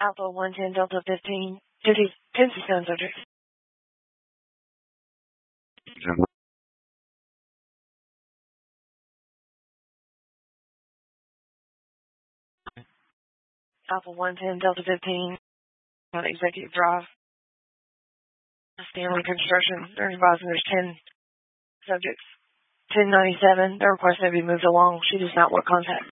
Alpha 110 Delta 15, 10 sustained subjects. Alpha 110 Delta 15 on Executive Drive. Stanley Construction. They're advising there's 10 subjects. 1097. Their request may be moved along. She does not want contact.